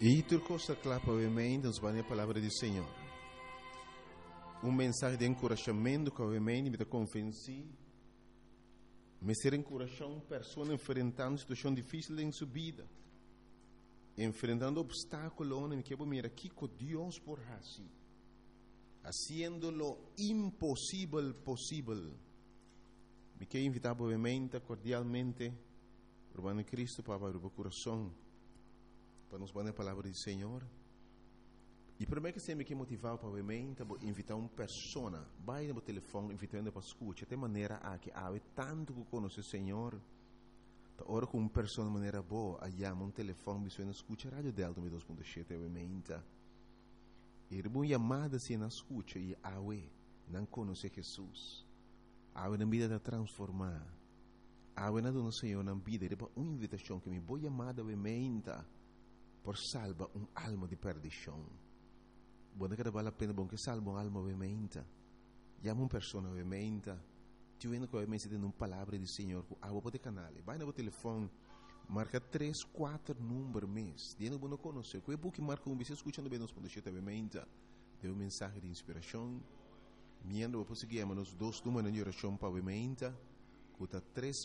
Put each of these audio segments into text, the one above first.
E tu costa clapa ovviamente nos vai a palavra do Senhor. Mensagem de encorajamento que ovviamente me convenci, me ser encorajando pessoas enfrentando situação difícil em sua vida, enfrentando obstáculos, me quero mirar aqui com Deus por assim, haciendo lo impossível possível. Me quero invitar obviamente cordialmente Urbano Cristo para abrir o coração para nos dar a palavra do Senhor. E primeiro que sempre que motivar para obviamente invitar uma pessoa, vai no telefone invitando para escutar, de maneira a que há tanto que conhece o Senhor, ora com uma pessoa de maneira boa, aí um telefone você não escuta a rádio Delta 2.7 obviamente. E uma chamada se não escuta e não conhece Jesus, na vida de transformar, na dona Senhor na vida, é uma invitação que me vou chamar obviamente por salvar alma de perdição. Buona che vale la pena che salva un'alma ovviamente. Chiama una persona ovviamente. Ti viene che ovviamente ti una parola del Signore. A voi canale. Vai nel telefono. Marca 3-4 numeri mes. Tiene buono conoscere. Quei buchi marca un bisogno ascoltando bene nos pondecete ovviamente. Deu un messaggio di ispirazione. Miando dopo seguiamo nos dos numeri di orazione pa ovviamente. Cuta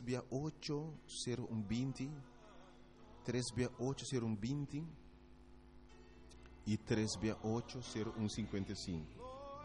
3-8-0120. 3-8-0120. E 3-8-0155.